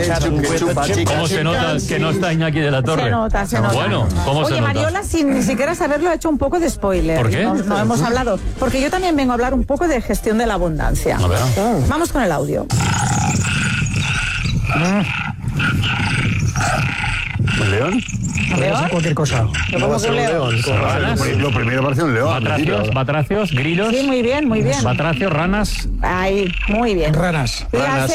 ¿Cómo se nota que no está Iñaki de la Torre? Se nota. Bueno, ¿cómo se nota? Oye, Mariola, sin ni siquiera saberlo, ha hecho un poco de spoiler. ¿Por qué? No hemos hablado. Porque yo también vengo a hablar un poco de gestión de la abundancia. A ver. Vamos con el audio. ¿Un león? ¿León? Cualquier cosa. No va a ser un león. Lo primero parece un león. Batracios, grillos. Sí, muy bien. Batracios, ranas. Ahí, muy bien. Ranas.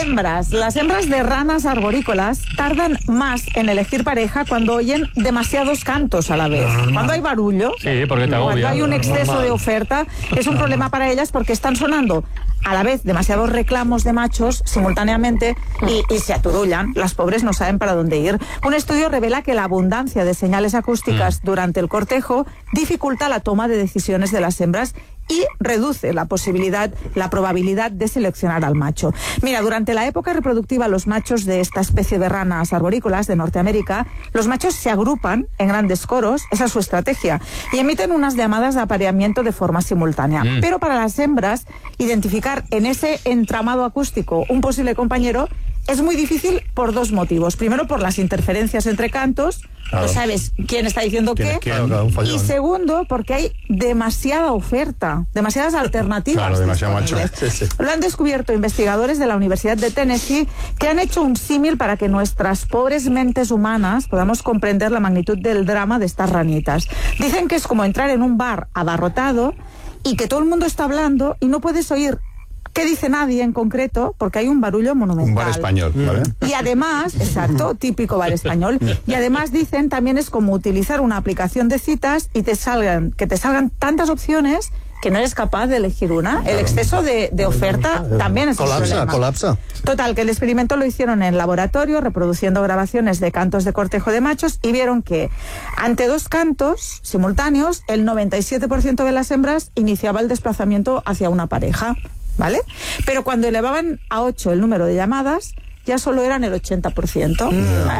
Las hembras de ranas arborícolas tardan más en elegir pareja cuando oyen demasiados cantos a la vez. Cuando hay barullo, Sí, porque te agobia. cuando hay un exceso de oferta, es un problema para ellas porque están sonando a la vez demasiados reclamos de machos simultáneamente y se aturullan. Las pobres no saben para dónde ir. Un estudio revela que la abundancia de señales acústicas durante el cortejo dificulta la toma de decisiones de las hembras y reduce la probabilidad de seleccionar al macho. Mira, durante la época reproductiva, los machos de esta especie de ranas arborícolas de Norteamérica, los machos se agrupan en grandes coros, esa es su estrategia, y emiten unas llamadas de apareamiento de forma simultánea. Pero para las hembras, identificar en ese entramado acústico un posible compañero es muy difícil por dos motivos. Primero, por las interferencias entre cantos, no sabes quién está diciendo qué. Y segundo, porque hay demasiada oferta, demasiadas alternativas. Claro, demasiado macho. Lo han descubierto investigadores de la Universidad de Tennessee, que han hecho un símil para que nuestras pobres mentes humanas podamos comprender la magnitud del drama de estas ranitas. Dicen que es como entrar en un bar abarrotado y que todo el mundo está hablando y no puedes oír qué dice nadie en concreto, porque hay un barullo monumental. Un bar español, ¿vale? Y además, exacto, típico bar español, y además dicen también es como utilizar una aplicación de citas y que te salgan tantas opciones que no eres capaz de elegir una. El exceso de oferta también es un problema. Colapsa. Total, que el experimento lo hicieron en laboratorio, reproduciendo grabaciones de cantos de cortejo de machos, y vieron que ante dos cantos simultáneos, el 97% de las hembras iniciaba el desplazamiento hacia una pareja, ¿vale? Pero cuando elevaban a 8 el número de llamadas, ya solo eran el 80%.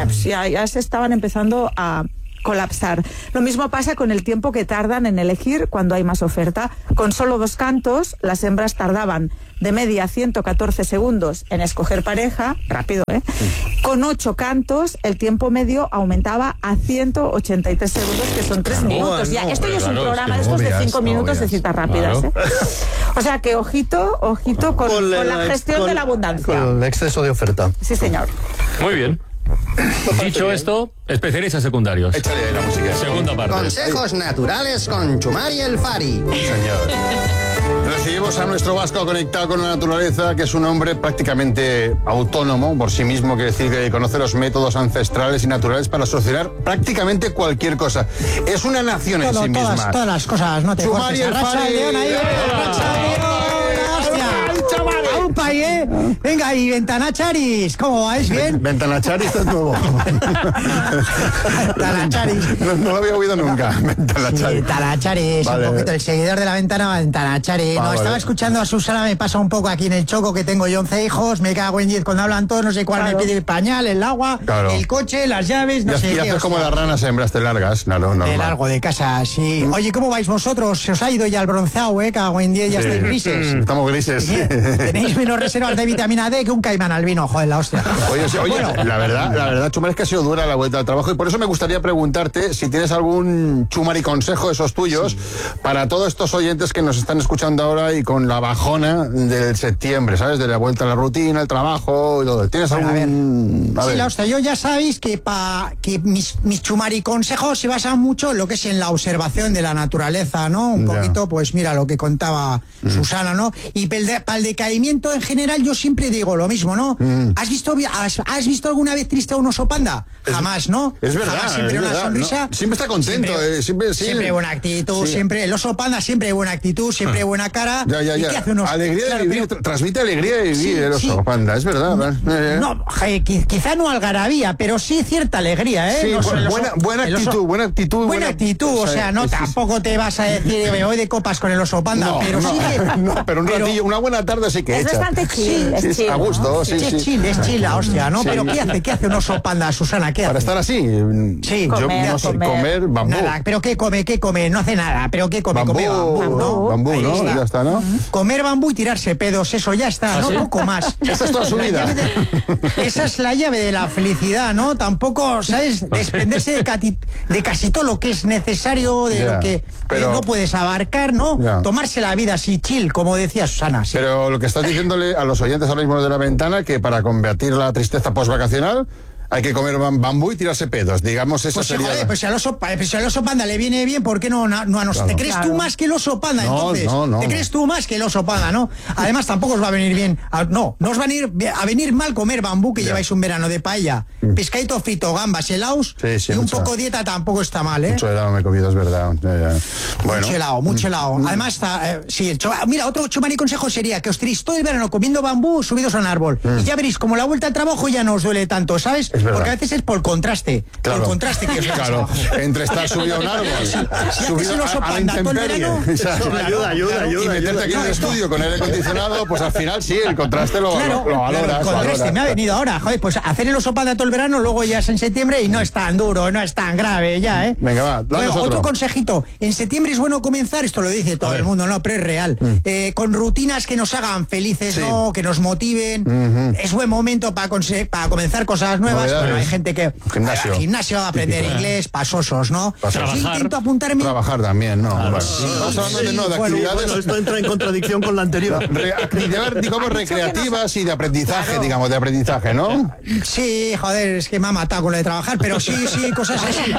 Ya se estaban empezando a colapsar. Lo mismo pasa con el tiempo que tardan en elegir cuando hay más oferta. Con solo dos cantos, las hembras tardaban de media 114 segundos en escoger pareja, rápido, ¿eh? Con 8 cantos, el tiempo medio aumentaba a 183 segundos, que son 3 minutos. Ya, esto ya es un programa de estos de 5 minutos de citas rápidas, ¿eh? O sea que ojito con la gestión de la abundancia. Con el exceso de oferta. Sí, señor. Muy bien. Dicho esto, especialistas secundarios. Échale la música. Segunda parte. Consejos naturales con Chumari el Fari. Señor. Recibimos a nuestro vasco conectado con la naturaleza, que es un hombre prácticamente autónomo por sí mismo, quiere decir que conoce los métodos ancestrales y naturales para solucionar prácticamente cualquier cosa. Es una nación en sí misma. Todas las cosas, no te Chumari el Fari. Venga, y Ventanacharis, ¿cómo vais? ¿Bien? Ventanacharis es nuevo. Ventanacharis. No lo había oído nunca. Ventanacharis. Ventanacharis, Vale. un poquito el seguidor de la ventana, Ventanacharis. No, Vale. estaba escuchando a Susana, me pasa un poco aquí en el choco, que tengo yo 11 hijos, me cago en 10 cuando hablan todos, no sé cuál me pide el pañal, el agua, Claro. el coche, las llaves, no sé Y qué. haces o como sea, las ranas hembras, te largas. Claro, de normal. largo de casa, sí. Oye, ¿cómo vais vosotros? Se os ha ido ya el bronceado, cago en 10, ya Sí. estáis grises. Estamos grises. Tenéis menos reservas de vitamina D que un caimán albino, joder, la hostia. Oye, Bueno. la verdad, Chumari, es que ha sido dura la vuelta al trabajo, y por eso me gustaría preguntarte si tienes algún Chumari consejo de esos tuyos para todos estos oyentes que nos están escuchando ahora y con la bajona del septiembre, ¿sabes? De la vuelta a la rutina, el trabajo y todo. ¿Tienes algún...? Sí, la hostia, yo ya sabéis que mis Chumari consejos se basan mucho en lo que es en la observación de la naturaleza, ¿no? Un poquito, pues mira, lo que contaba Susana, ¿no? Y para el decaimiento en general yo siempre digo lo mismo, ¿no? ¿Has visto alguna vez triste a un oso panda? Jamás, ¿no? Es verdad. Jamás, siempre es una verdad, sonrisa. ¿no? Siempre está contento. Siempre buena actitud, Sí. siempre. El oso panda siempre buena actitud, siempre buena cara. Ya. ¿Y qué hace un oso? Alegría Claro, de vivir, pero- transmite alegría de vivir el oso sí. panda, es verdad. No, quizá no algarabía, pero sí cierta alegría, ¿eh? Sí, No sé, el oso- buena el oso- actitud. Buena actitud, o sea, no, sí, sí. tampoco te vas a decir me voy de copas con el oso panda, No, pero no, sí que... no, pero un ratillo, una buena tarde sí que Eso echa. bastante chill. Sí, Es chill, a gusto, ¿no? sí. Es chill la hostia, ¿no? Sí. Pero ¿qué hace un oso panda, Susana? ¿Qué hace? Para estar así. Sí, yo comer, no sé, comer. comer bambú. Nada, pero ¿qué come? No hace nada, pero ¿qué come? Bambú, Come bambú, ¿no? bambú, Ahí ¿no? está. Ya está, ¿no? Comer bambú y tirarse pedos, eso ya está, ¿no? Poco más. Esta es toda su vida. Esa es la llave de la felicidad, ¿no? Tampoco, ¿sabes? Desprenderse de casi todo lo que es necesario, de Ya, lo que pero- no puedes abarcar, ¿no? Ya. Tomarse la vida así chill, como decía Susana. Sí. Pero lo que estás diciéndole a los oyentes ahora mismo de La Ventana, que para combatir la tristeza postvacacional hay que comer bambú y tirarse pedos. Digamos, eso Pues, sería... joder, pues si al oso panda le viene bien, ¿por qué no a nosotros? Claro. ¿Te crees tú más que el oso panda, No, entonces? no. ¿Te crees tú más que el oso panda, no? Además, tampoco os va a venir bien. No os va a venir mal comer bambú, que Ya. lleváis un verano de paella, pescadito frito, gambas, helados, Sí, y un mucho. poco dieta tampoco está mal, ¿eh? Mucho helado me he comido, es verdad. Ya. Bueno. Mucho helado. Además, está, mira, otro chumari consejo sería que os tiréis todo el verano comiendo bambú subidos a un árbol. Y ya veréis, como la vuelta al trabajo ya no os duele tanto, ¿sabes? Es verdad. Porque a veces es por el contraste. Claro. Por el contraste que os da Claro, trabajo. entre estar subido a un árbol, haces subido el oso a la panda todo el intemperie, verano, exacto, ayuda. y meterte aquí en el estudio con aire acondicionado, pues al final sí, el contraste lo Claro, valoras. el contraste valoras. me ha venido ahora. Joder, pues hacer el oso panda todo el verano, luego ya es en septiembre y no es tan duro, no es tan grave ya, ¿eh? Venga, va, danos Luego, otro. otro consejito. En septiembre es bueno comenzar, esto lo dice todo el mundo, no, pero es real. Con rutinas que nos hagan felices, Sí. ¿no? Que nos motiven. Es buen momento para comenzar cosas nuevas. Novedades. Bueno, hay gente que Gimnasio. al gimnasio, aprender inglés, pasosos, ¿no? Pasosos. Yo intento apuntarme. Trabajar también, ¿no? Bueno, estamos hablando de, no, de Bueno, actividades... Bueno, esto entra en contradicción con la anterior. Actividades, digamos, recreativas y de aprendizaje, digamos, de aprendizaje, ¿no? Sí, joder, es que me ha matado con lo de trabajar, pero sí, cosas así.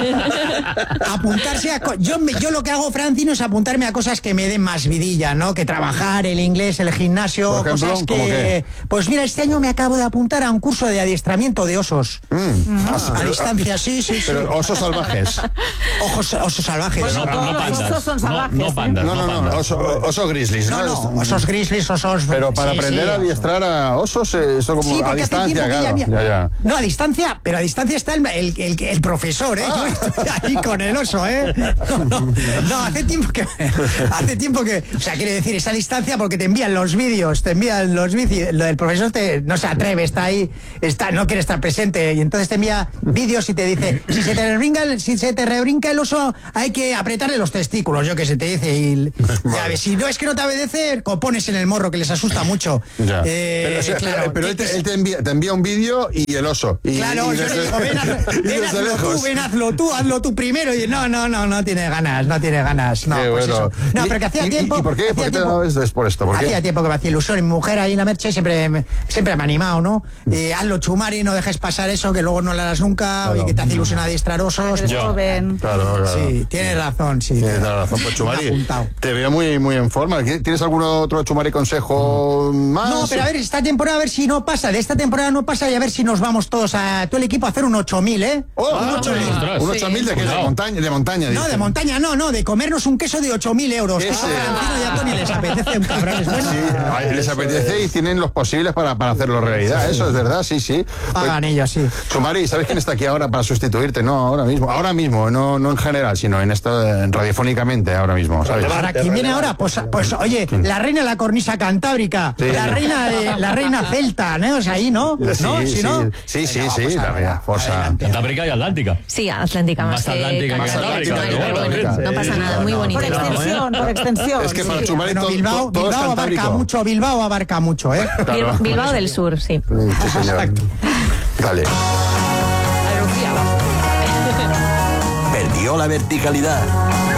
Apuntarse a... Yo lo que hago, Francino, es apuntarme a cosas que me den más vidilla, ¿no? Que trabajar, el inglés, el gimnasio, Por ejemplo, cosas ¿cómo que... qué? Pues mira, este año me acabo de apuntar a un curso de adiestramiento de osos. A distancia, sí. Pero osos salvajes. Osos salvajes. Bueno, No todos los pandas. osos son salvajes. No pandas. No, oso grizzlies, ¿no? No, osos grizzlies, osos... Pero para sí, aprender sí. a adiestrar a osos, eso como Sí, a porque hace distancia, tiempo que claro. Ya. No, a distancia, pero a distancia está el profesor, ¿eh? Yo estoy ahí con el oso, ¿eh? No, hace tiempo que... O sea, quiere decir, esa distancia porque te envían los vídeos, lo del profesor no se atreve, está ahí, no quiere estar presente, y entonces te envía vídeos y te dice, si se te rebrinca el oso, hay que apretarle los testículos, yo que se te dice, y ya ves, si no es que no te obedece, pones en el morro, que les asusta mucho. Ya. Pero él te envía un vídeo y el oso. Claro, yo le digo, ven, hazlo tú primero. Y no tiene ganas. No, Qué pues bueno. eso. No, pero que hacía tiempo. ¿Y por qué? ¿Por qué te dabas por esto? ¿Por qué? Hacía tiempo que me hacía ilusión. Y mi mujer ahí en la Merche siempre me ha animado, ¿no? Hazlo, Chumari, no dejes pasar eso, que luego no lo harás nunca. Claro. Y que te hace ilusión adiestrar osos. Eres joven. Claro. Sí, tienes razón, sí. Tienes toda la razón, pues Me ha Chumari, apuntado. te veo muy en forma. ¿Tienes algún otro Chumari consejo más? No, pero a ver, esta temporada a ver si no pasa. De esta temporada no pasa y a ver si nos vamos todos a todo el equipo a hacer un 8000, ¿eh? Oh, un ostras. 8.000 de qué, de Cuidado. montaña, No, dice. de montaña no, de comernos un queso de 8.000 euros. Que Ese. a Francino y a Tony les apetece un cabrón. Bueno, Sí, les apetece y tienen los posibles para hacerlo realidad. Eso es verdad, sí. pagan ellos, sí. Chumari, ¿sabes quién está aquí ahora para sustituirte? No, ahora mismo, no en general, sino en esto radiofónicamente ahora mismo, ¿sabes? Para quien viene ahora, pues oye, la reina de la cornisa cantábrica, Sí. la reina celta, ¿no? O sea, ahí, ¿no? ¿No? ¿Sí, no? Sí, Venga, pues, la a ver, reina forza. adelante. Cantábrica y Atlántica. Sí, Atlántica más, Más Atlántica que Cantábrica. Cantábrica, pero bueno, Bueno, sí. no pasa nada, muy bonito. Por extensión. Es que para sí. Chumari Bueno, Bilbao todo es abarca cantábrico. mucho, Bilbao abarca mucho, ¿eh? Claro. Bilbao del Sur, sí. Sí, señor. Dale. Perdió la verticalidad.